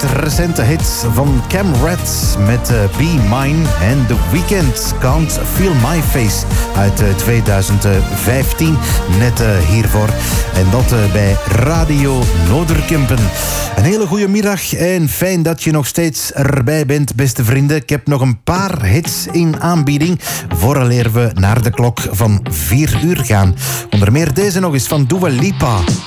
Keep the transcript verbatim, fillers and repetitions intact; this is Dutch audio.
recente hit van Cam Red met uh, Be Mine en The Weeknd, Can't Feel My Face uit uh, tweeduizend vijftien, net uh, hiervoor. En dat uh, bij Radio Noorderkempen. Een hele goede middag en fijn dat je nog steeds erbij bent, beste vrienden. Ik heb nog een paar hits in aanbieding vooraleer we naar de klok van vier uur gaan. Onder meer deze nog eens van Dua Lipa.